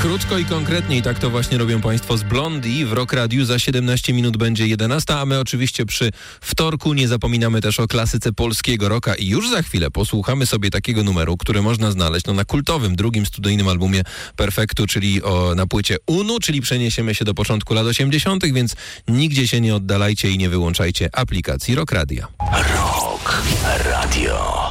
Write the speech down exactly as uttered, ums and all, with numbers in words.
Krótko i konkretnie i tak to właśnie robią Państwo z Blondie. W Rock Radiu za siedemnaście minut będzie jedenasta, a my oczywiście przy wtorku nie zapominamy też o klasyce polskiego rocka i już za chwilę posłuchamy sobie takiego numeru, który można znaleźć no, na kultowym drugim studyjnym albumie Perfektu, czyli o, na płycie Unu, czyli przeniesiemy się do początku lat osiemdziesiątych, więc nigdzie się nie oddalajcie i nie wyłączajcie aplikacji Rock Radia. Rock Radio.